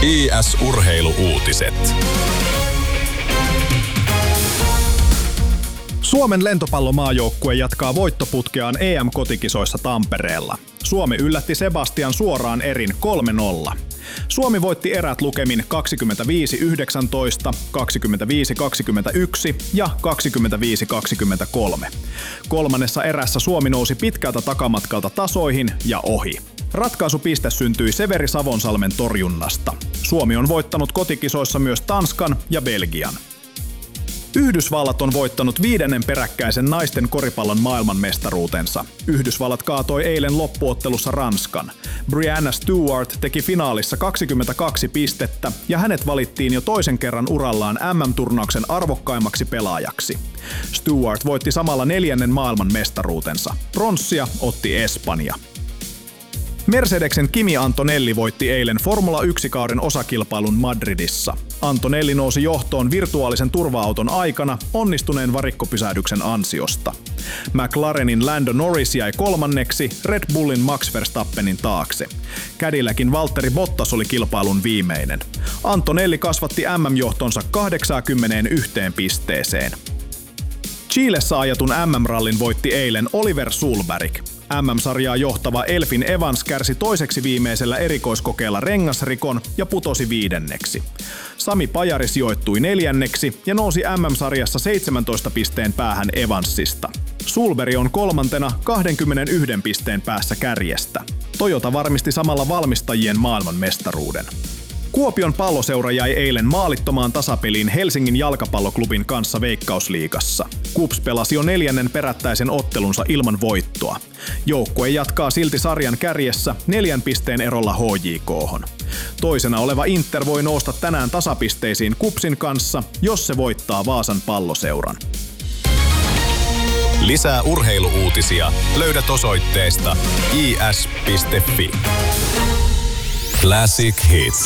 IS-urheilu-uutiset. Suomen lentopallomaajoukkue jatkaa voittoputkeaan EM-kotikisoissa Tampereella. Suomi yllätti Sebastian suoraan erin 3-0. Suomi voitti erät lukemin 25-19, 25-21 ja 25-23. Kolmannessa erässä Suomi nousi pitkältä takamatkalta tasoihin ja ohi. Ratkaisupiste syntyi Severi Savonsalmen torjunnasta. Suomi on voittanut kotikisoissa myös Tanskan ja Belgian. Yhdysvallat on voittanut 5. peräkkäisen naisten koripallon maailmanmestaruutensa. Yhdysvallat kaatoi eilen loppuottelussa Ranskan. Brianna Stewart teki finaalissa 22 pistettä ja hänet valittiin jo toisen kerran urallaan MM-turnauksen arvokkaimmaksi pelaajaksi. Stewart voitti samalla 4. maailmanmestaruutensa. Pronssia otti Espanja. Mercedesen Kimi Antonelli voitti eilen Formula 1-kauden osakilpailun Madridissa. Antonelli nousi johtoon virtuaalisen turva-auton aikana onnistuneen varikkopysähdyksen ansiosta. McLarenin Lando Norris jäi kolmanneksi Red Bullin Max Verstappenin taakse. Cadillacin Valtteri Bottas oli kilpailun viimeinen. Antonelli kasvatti MM-johtonsa 81 pisteeseen. Chilessä ajatun MM-rallin voitti eilen Oliver Sulberg. MM-sarjaa johtava Elfin Evans kärsi toiseksi viimeisellä erikoiskokeella rengasrikon ja putosi 5. Sami Pajari sijoittui 4. ja nousi MM-sarjassa 17 pisteen päähän Evansista. Sulberg on kolmantena 21 pisteen päässä kärjestä. Toyota varmisti samalla valmistajien maailmanmestaruuden. Kuopion Palloseura jäi eilen maalittomaan tasapeliin Helsingin jalkapalloklubin kanssa Veikkausliigassa. KuPS pelasi jo 4. perättäisen ottelunsa ilman voittoa. Joukkue jatkaa silti sarjan kärjessä 4 pisteen erolla HJK:hon. Toisena oleva Inter voi nousta tänään tasapisteisiin KuPSin kanssa, jos se voittaa Vaasan Palloseuran. Lisää urheilu-uutisia löydät osoitteesta is.fi. Classic Hits.